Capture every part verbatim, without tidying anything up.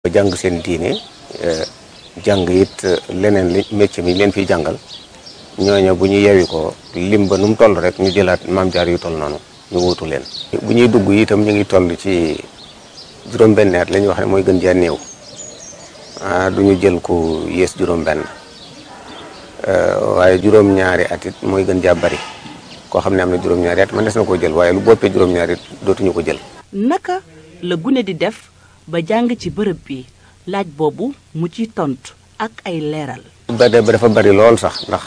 jàng seen diine jàng it leneen li métier mi leen fiy jàngal ñooñu bu ñu yewi ko lim ba nu mu toll rek ñu jëlaat maam jaar yu toll noonu ñu wuutu leen. bu ñuy dugg itam ñu ngi toll ci juróom-benn at la ñuy wax ne mooy gën jaa néew ah du ñu jël ku yées juróom-benn waaye juróom-ñaari at it mooy gën jaa bari koo xam ne am na juróom-ñaari at man des na koo jël waaye lu boppee juróom-ñaari it dootuñu ko jël. naka la gune di def ba jàng ci bërëb bi laaj boobu mu ci tontu ak ay leeral. ba de ba dafa bari lool sax ndax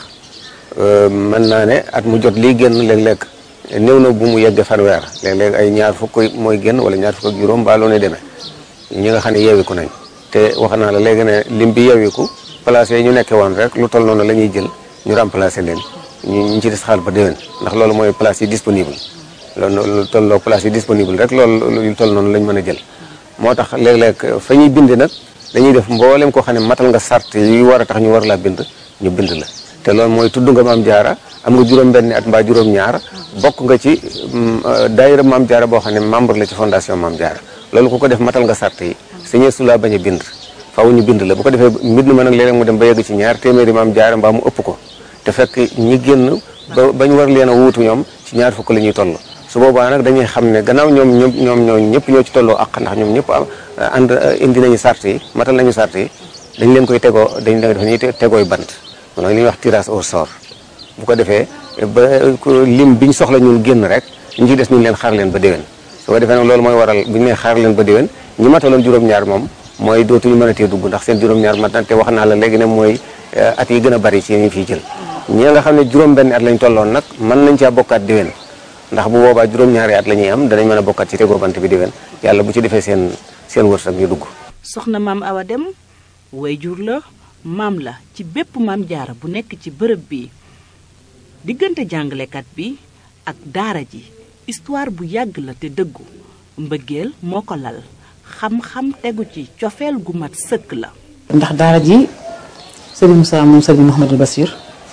mën naa ne at mu jot lii génn léeg-léeg néew na bu mu yegg fanweer léeg-léeg ay ñaar fukk mooy génn wala ñaar fukk ak juróom baa loo ne demee ñi nga xam ne yeewiku nañ te wax naa la léegi ne lim bi yeewiku place yi ñu nekkee woon rek lu toll noonu la ñuy jël ñu remplacer leen ñu ñu ci des xaal ba déwén ndax loolu mooy place yi disponible loolu lu tolloo place yi disponible rek loolu lu toll noonu lañ mën a jël. moo tax léeg-léeg fa ñuy bind nag dañuy def mboolem koo xam ne matal nga sart yi war a tax ñu war laa bind ñu bind la te loolu mooy tudd nga maam jaara am nga juróom-benn at mbaa juróom-ñaar bokk nga ci daayira maam jaara boo xam ne membre la ci fondation maam jaara loolu ku ko def matal nga sart yi sañee su laa bañ a bind faaw ñu bind la bu ko defee mbind ma nag léeg-léeg mu dem ba yegg ci ñaar téeméeri maam jaara mbaa mu ëpp ko te fekk ñi génn ba bañ war leen a wuutu ñoom ci ñaar fukk la ñuy toll su boobaa nag dañuy xam ne gannaaw ñoom ñoom ñoom ñoo ñëpp ñoo ci tolloo ak ndax ñoom ñëpp am ànd indi nañu sart yi matal nañu sart yi dañ leen koy tegoo dañ leen def ñuy tegooy bant mooy li ñuy wax tirage au sort bu ko defee ba lim biñ soxla ñun génn rek ñu ci des ñu leen xaar leen ba déwén su ko defee nag loolu mooy waral bu ñu nee xaar leen ba déwén ñi mataloon juróom-ñaar moom mooy dootuñu mën a tee dugg ndax seen juróom-ñaar mat na te wax naa la léegi ne mooy at yi gën a bari ci ñu fiy jël ñi nga xam ne juróom-benn at lañ tolloon nag mën nañ caa bokkaat déwén ndax bu boobaa juróom-ñaari at la ñuy am danañ mën a bokkat ci tegoo bant bi déwén yàlla bu ci defee seen seen wërsëg ñu dugg. soxna maam Awa Dem wayjur la maam la ci bépp maam jaara bu nekk ci bërëb bi diggante jàngalekat bi ak daara ji histoire bu yàgg la te dëggu mbëggeel moo ko lal xam-xam tegu ci cofeel gu mat sëkk la. ndax daara ji Serigne Moussa moom Serigne Mouhamadou Bassir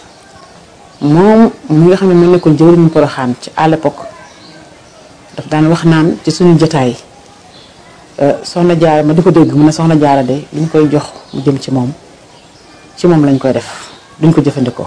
moom mi nga xam ne moo nekkoon jëwriñu Poroxaan ci à l'époque daf daan wax naan ci suñu jotaay soxna jaara ma di ko dégg mu ne soxna jaara de li ñu koy jox mu jëm ci moom ci moom lañ koy def duñ ko jëfandikoo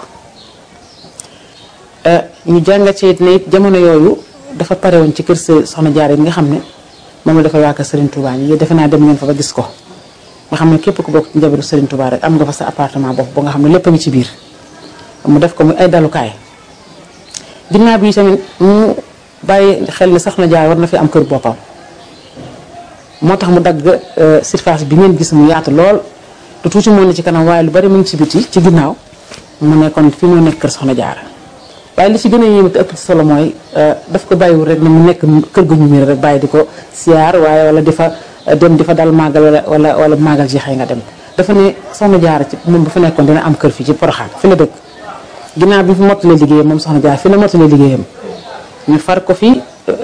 ñu jàngat ci it ne it jamono yooyu dafa pare woon ci kër soxna jaara yi nga xam ne moom la dafa waa kër Serigne Touba yi defe naa dem ngeen fa ba gis ko nga xam ne képp ku bokk ci njabootu Serigne Touba rek am nga fa sa appartement bopp ba nga xam ne lépp a ngi ci biir mu def ko muy ay dalukaay ginnaaw bi tamit mu bàyyi xel ne soxna jaar war na fi am kër boppam moo tax mu dagg surface bi ngeen gis mu yaatu lool te tuuti moo ne ci kanam waaye lu bari mu ngi ci biti ci ginnaaw mu nekkoon fi moo nekk kër soxna jaar waaye li ci gën a yéeme te ëpp ci solo mooy daf ko bàyyiwul rek ne mu nekk kër gu ñu miir rek bàyyi di ko siyaar waaye wala di fa dem di fa dal màggal wala wala wala màggal ji xëy nga dem dafa ne soxna jaar ci moom bu fa nekkoon dina am kër fii ci Poroxaan fi la dëkk ginnaaw bi fi mottalee liggéeyam moom soxna jaar fi la mottalee liggéeyam ñu far ko fi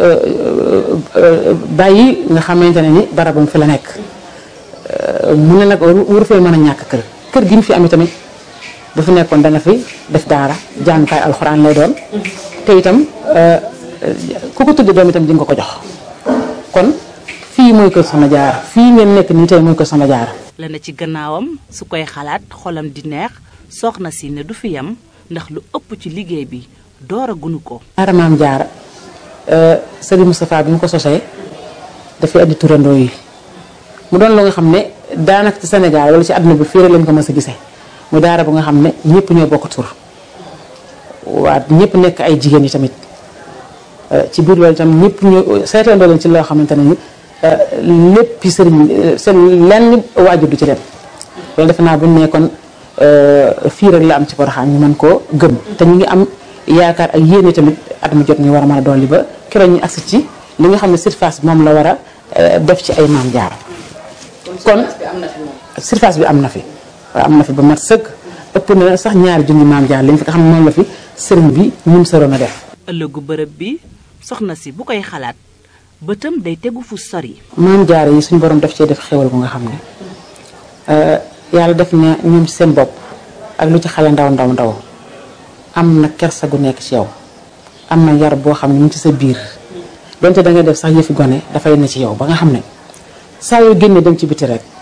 bàyyi nga xamante ne ni barabam fi la nekk mu ne nag waru fee mën a ñàkk kër kër gi ñu fi amee tamit bu fi nekkoon dana fi def daara jàngukaay alxuraan lay doon te itam ku ko tudde doom itam di nga ko jox kon fii mooy kër soxna jaar fii ngeen nekk nii tey mooy kër soxna jaar la na ci gannaawam su koy xalaat xolam di neex soxna si ne du fi yam ndax lu ëpp ci liggéey bi door a gunu ko. daara maam jaara Serigne Moustapha bi mu ko sosee dafay andi turandoo yi mu doon lu nga xam ne daanaka ci Sénégal wala ci àdduna bi fii rek lañ ko mës a gisee mu daara bu nga xam ne ñëpp ñoo bokk tur waa ñëpp nekk ay jigéen yi tamit ci biir loolu itam ñëpp ñoo seetandoo leen ci loo xamante ne ni lépp sëriñ seen lenn waajur du ci dem loolu defe naa bu ñu nekkoon fii rek la am ci Poroxaan ñu mën koo gëm te ñu ngi am yaakaar ak yéene tamit at mu jot ñu war a mën a dolli ba keroog ñu agsi ci li nga xam ne surface bi moom la war a def ci ay maam jaar kon surface bi am na fi waaw am na fi ba mat sëkk ëpp na sax ñaari junni maam jaar lañ fi nga xam ne moom la fi sëriñ bi ñum soroon a def ëllëgu bërëb bi soxna si bu koy xalaat bëtam day tegu fu sori maam jaar yi suñu borom def cee def xéwal bu nga xam ne yàlla def na ñoom ci seen bopp ak lu ci xale ndaw ndaw ndaw am na kersa gu nekk ci yow am na yar boo xam ne mu ngi ci sa biir donte da ngay def sax yëfi gone dafay ne ci yow ba nga xam ne saa yoo génne dem ci biti rek